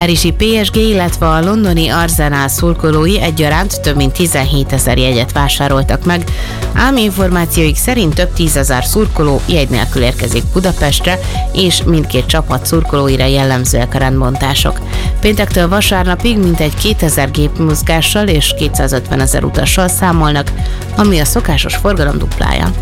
párizsi PSG, illetve a londoni Arsenal szurkolói egyaránt több mint 17 000 jegyet vásároltak meg, ám információik szerint több 10 000 szurkoló jegy nélkül érkezik Budapestre, és mindkét csapat szurkolóira jellemzőek a rendbontások. Péntektől vasárnapig mintegy 2000 gépmozgással és 250 000 utassal számolnak, ami a szokásos forgalom duplája.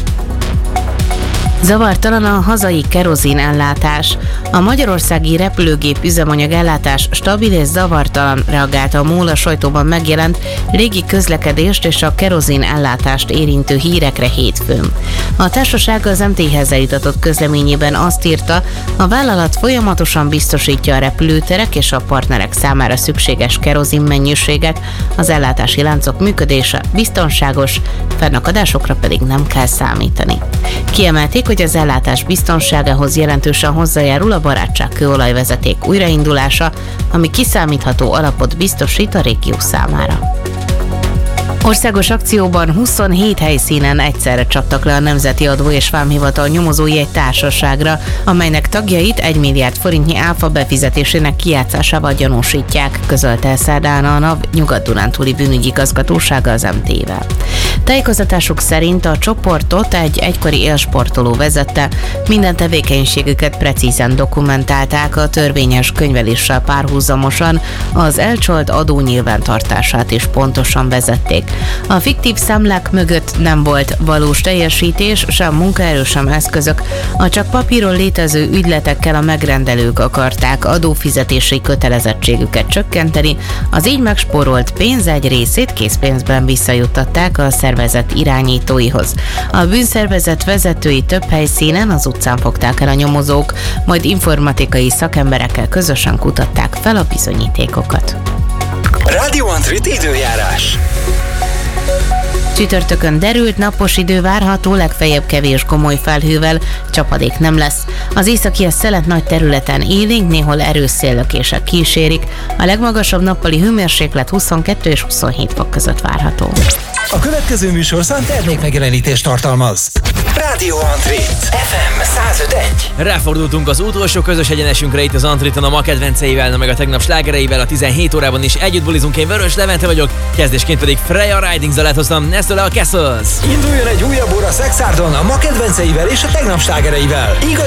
Zavartalan a hazai kerozin ellátás. A magyarországi repülőgép üzemanyag ellátás stabil és zavartalan, reagálta a MOL a sajtóban megjelent légi közlekedést és a kerozin ellátást érintő hírekre hétfőn. A társaság az MT-hez eljutatott közleményében azt írta, a vállalat folyamatosan biztosítja a repülőterek és a partnerek számára szükséges kerozin mennyiséget, az ellátási láncok működése biztonságos, fennakadásokra pedig nem kell számítani. Kiemelték, hogy az ellátás biztonságához jelentősen hozzájárul a barátságkőolajvezeték újraindulása, ami kiszámítható alapot biztosít a régió számára. Országos akcióban 27 helyszínen egyszerre csaptak le a Nemzeti Adó és Vámhivatal nyomozói egy társaságra, amelynek tagjait 1 milliárd forintnyi áfa befizetésének kijátszásával gyanúsítják, közölte szerdán a NAV Nyugat-Dunántúli bűnügyigazgatósága az MT-vel. Tájékoztatásuk szerint a csoportot egy egykori élsportoló vezette, minden tevékenységüket precízen dokumentálták, a törvényes könyveléssel párhuzamosan az elcsolt adó nyilvántartását is pontosan vezették. A fiktív számlák mögött nem volt valós teljesítés, sem munkaerő, sem eszközök, a csak papíron létező ügyletekkel a megrendelők akarták adófizetési kötelezettségüket csökkenteni, az így megspórolt pénz egy részét készpénzben visszajuttatták a szervezet irányítóihoz. A bűnszervezet vezetői több helyszínen az utcán fogták el a nyomozók, majd informatikai szakemberekkel közösen kutatták fel a bizonyítékokat. Radio Antrit időjárás. Csütörtökön derült, napos idő várható, legfeljebb kevés gomoly felhővel, csapadék nem lesz. Az északi szelet nagy területen élénk, néhol erős széllökések kísérik. A legmagasabb nappali hőmérséklet 22 és 27 fok között várható. A következő műsorszám termékmegjelenítést tartalmaz. Radio Antrit FM 105.1. Ráfordultunk az utolsó közös egyenesünkre itt az Antriton a ma kedvenceivel, meg a tegnap slágereivel. A 17 órában is együtt bulizunk. Én Vörös Levente vagyok, kezdésként pedig Freya Riding Zalát hoztam, Nestole a Castles. Induljon egy újabb óra Szexárdon a ma kedvenceivel és a tegnap slágereivel. Igaz